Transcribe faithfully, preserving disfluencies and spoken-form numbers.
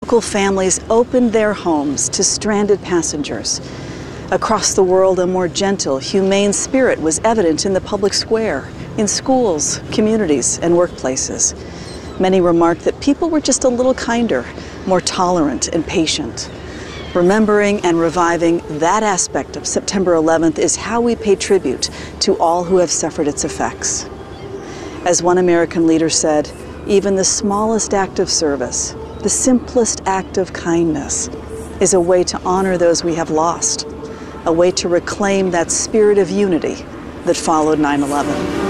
local families opened their homes to stranded passengers. Across the world, a more gentle, humane spirit was evident in the public square, in schools, communities, and workplaces. Many remarked that people were just a little kinder, more tolerant and patient. Remembering and reviving that aspect of September eleventh is how we pay tribute to all who have suffered its effects. As one American leader said, even the smallest act of service, the simplest act of kindness, is a way to honor those we have lost, a way to reclaim that spirit of unity that followed nine eleven.